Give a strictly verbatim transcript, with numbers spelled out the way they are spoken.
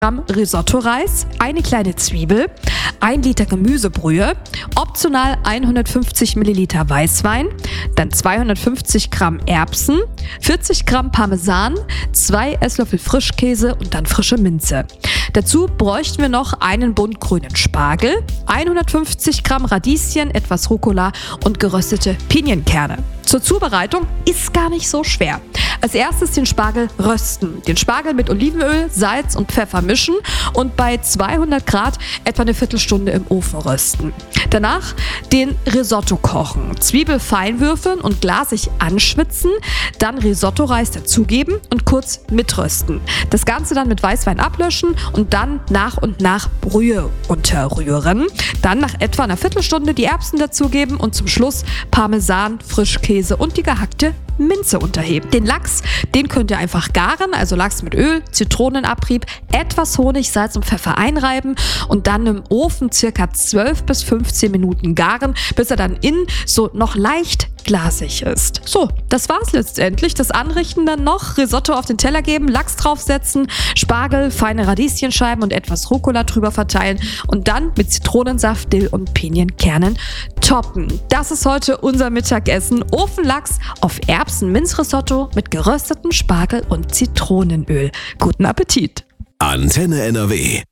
Gramm Risotto-Reis, eine kleine Zwiebel, ein Liter Gemüsebrühe, optional hundertfünfzig Milliliter Weißwein, dann zweihundertfünfzig Gramm Erbsen, vierzig Gramm Parmesan, zwei Esslöffel Frischkäse und dann frische Minze. Dazu bräuchten wir noch einen Bund grünen Spargel, hundertfünfzig Gramm Radieschen, etwas Rucola und geröstete Pinienkerne. Zur Zubereitung ist gar nicht so schwer. Als erstes den Spargel rösten. Den Spargel mit Olivenöl, Salz und Pfeffer mischen und bei zweihundert Grad etwa eine Viertelstunde im Ofen rösten. Danach den Risotto kochen. Zwiebel fein würfeln und glasig anschwitzen, dann Risotto-Reis dazugeben und kurz mitrösten. Das Ganze dann mit Weißwein ablöschen und dann nach und nach Brühe unterrühren. Dann nach etwa einer Viertelstunde die Erbsen dazugeben und zum Schluss Parmesan, Frischkäse und die gehackte Minze unterheben. Den Lachs, den könnt ihr einfach garen, also Lachs mit Öl, Zitronenabrieb, etwas Honig, Salz und Pfeffer einreiben und dann im Ofen circa zwölf bis fünfzehn Minuten garen, bis er dann innen so noch leicht glasig ist. So, das war's letztendlich. Das Anrichten dann noch, Risotto auf den Teller geben, Lachs draufsetzen, Spargel, feine Radieschenscheiben und etwas Rucola drüber verteilen und dann mit Zitronensaft, Dill und Pinienkernen toppen. Das ist heute unser Mittagessen. Ofenlachs auf Erbsen-Minzrisotto mit geröstetem Spargel und Zitronenöl. Guten Appetit! Antenne N R W